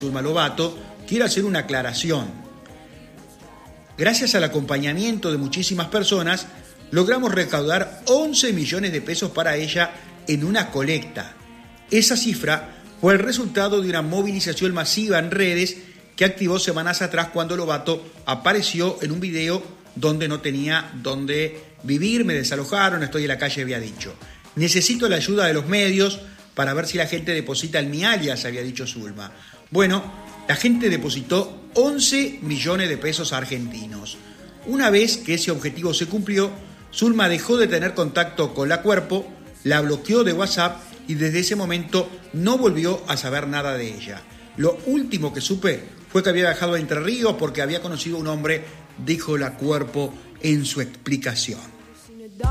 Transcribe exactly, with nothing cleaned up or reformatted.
Zulma Lobato, quiero hacer una aclaración. Gracias al acompañamiento de muchísimas personas, logramos recaudar once millones de pesos para ella en una colecta. Esa cifra fue el resultado de una movilización masiva en redes que activó semanas atrás cuando Lobato apareció en un video donde no tenía dónde vivir, me desalojaron, estoy en la calle, había dicho. Necesito la ayuda de los medios para ver si la gente deposita en mi alias, había dicho Zulma. Bueno, la gente depositó once millones de pesos argentinos. Una vez que ese objetivo se cumplió, Zulma dejó de tener contacto con la Cuerpo, la bloqueó de WhatsApp y desde ese momento no volvió a saber nada de ella. Lo último que supe fue que había viajado a Entre Ríos porque había conocido a un hombre, dijo la Cuerpo en su explicación.